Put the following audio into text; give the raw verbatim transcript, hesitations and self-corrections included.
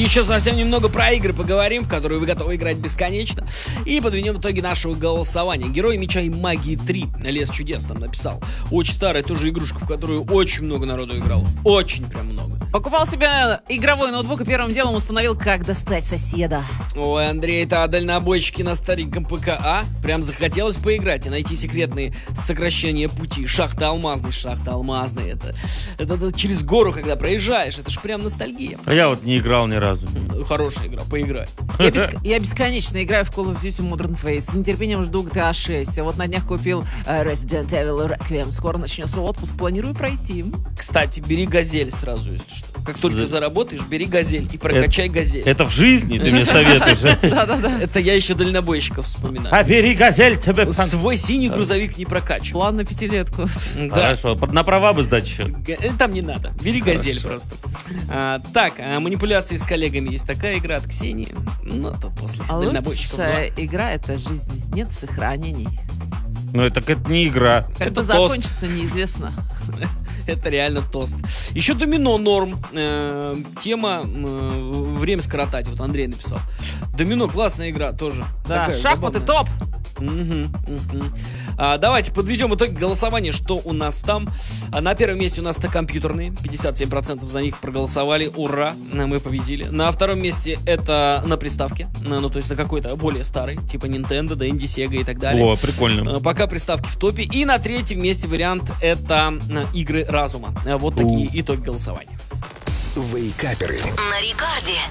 Еще совсем немного про игры поговорим, в которые вы готовы играть бесконечно. И подведем итоги нашего голосования. Герои Меча и Магии три. Лес чудес там написал. Очень старая тоже игрушка, в которую очень много народу играло. Очень прям много. Покупал себе игровой ноутбук и первым делом установил, как достать соседа. Ой, Андрей, это дальнобойщики на стареньком ПК, а? Прям захотелось поиграть и найти секретные сокращения пути. Шахта алмазный, шахта алмазный. Это, это, это через гору, когда проезжаешь. Это ж прям ностальгия. А я вот не играл ни разу. Хорошая игра, поиграй. Я, беск... я бесконечно играю в Call of Duty Modern Warfare. С нетерпением жду джи ти эй шесть. А вот на днях купил э, Resident Evil Requiem. Скоро начнется отпуск, планирую пройти. Кстати, бери газель сразу, если что. Как только За... заработаешь, бери газель и прокачай это, газель. Это в жизни ты мне советуешь? Да-да-да. Это я еще дальнобойщиков вспоминаю. А бери газель тебе. Свой синий грузовик не прокачивай. План на пятилетку. Хорошо, на права бы сдать еще. Там не надо. Бери газель просто. Так, манипуляции с коллегами. Есть такая игра от Ксении. Ну, то после дальнобойщиков. Лучшая игра — это жизнь. Нет сохранений. Ну, это, это не игра. Это закончится неизвестно. Это реально тост. Еще домино норм. Э, тема э, время скоротать. Вот Андрей написал. Домино классная игра тоже. Да, такая шахматы забавная. топ. Угу, угу. А, давайте подведем итоги голосования, что у нас там. А, на первом месте у нас это компьютерные. пятьдесят семь процентов за них проголосовали. Ура, мы победили. На втором месте это на приставке. Ну, то есть на какой-то более старый, типа Nintendo, да, Indie, Sega и так далее. О, прикольно. А, пока приставки в топе. И на третьем месте вариант это игры разума. А, вот такие У. итоги голосования. Вейкаперы. На рекорде.